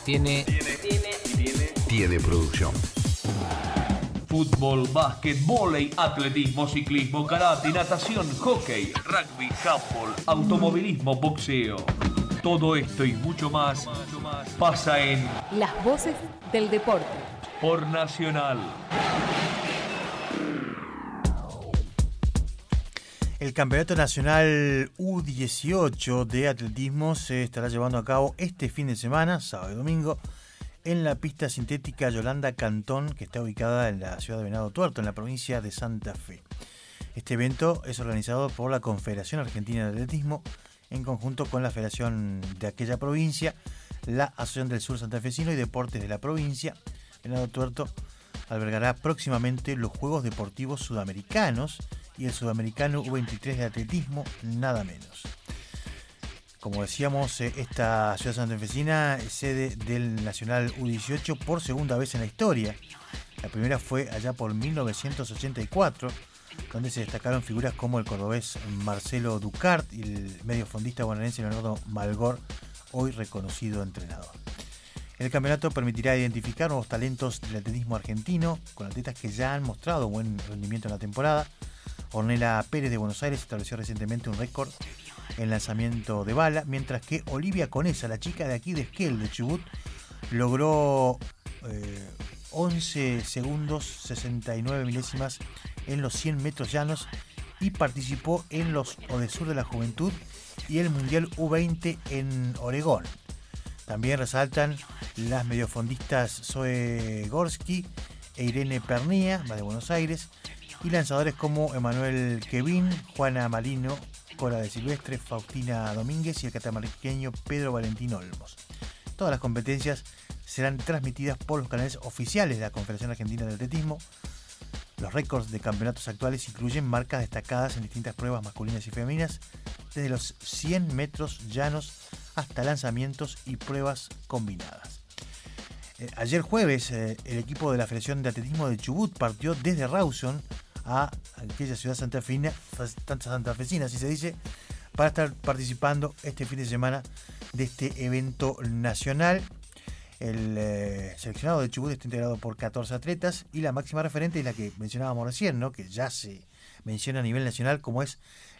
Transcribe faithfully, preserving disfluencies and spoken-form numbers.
Tiene, Tiene, tiene, tiene, tiene producción. Fútbol, básquet, vóley, atletismo, ciclismo, karate, natación, hockey, rugby, handball, automovilismo, boxeo. Todo esto y mucho más pasa en Las voces del deporte por Nacional. El Campeonato Nacional U dieciocho de atletismo se estará llevando a cabo este fin de semana, sábado y domingo, en la pista sintética Yolanda Cantón, que está ubicada en la ciudad de Venado Tuerto, en la provincia de Santa Fe. Este evento es organizado por la Confederación Argentina de Atletismo, en conjunto con la Federación de aquella provincia, la Asociación del Sur Santafesino y Deportes de la provincia. Venado Tuerto albergará próximamente los Juegos Deportivos Sudamericanos y el Sudamericano U veintitrés de atletismo, nada menos. Como decíamos, esta ciudad santafesina es sede del Nacional U dieciocho por segunda vez en la historia. La primera fue allá por mil novecientos ochenta y cuatro, donde se destacaron figuras como el cordobés Marcelo Ducart y el mediofondista bonaerense Leonardo Malgor, hoy reconocido entrenador. El campeonato permitirá identificar nuevos talentos del atletismo argentino, con atletas que ya han mostrado buen rendimiento en la temporada. Ornella Pérez de Buenos Aires estableció recientemente un récord en lanzamiento de bala, mientras que Olivia Conesa, la chica de aquí de Esquel, de Chubut, logró eh, once segundos sesenta y nueve milésimas en los cien metros llanos y participó en los Odesur de la Juventud y el Mundial U veinte en Oregón. También resaltan las mediofondistas Zoe Gorski e Irene Pernía, de Buenos Aires, y lanzadores como Emanuel Kevin, Juana Marino, Cora de Silvestre, Faustina Domínguez y el catamarqueño Pedro Valentín Olmos. Todas las competencias serán transmitidas por los canales oficiales de la Confederación Argentina de Atletismo. Los récords de campeonatos actuales incluyen marcas destacadas en distintas pruebas masculinas y femeninas, desde los cien metros llanos hasta lanzamientos y pruebas combinadas. Eh, ayer jueves, eh, el equipo de la Federación de Atletismo de Chubut partió desde Rawson a aquella ciudad santafesina, santafesina, así se dice, para estar participando este fin de semana de este evento nacional. El eh, seleccionado de Chubut está integrado por catorce atletas y la máxima referente es la que mencionábamos recién, ¿no? Que ya se menciona a nivel nacional, como es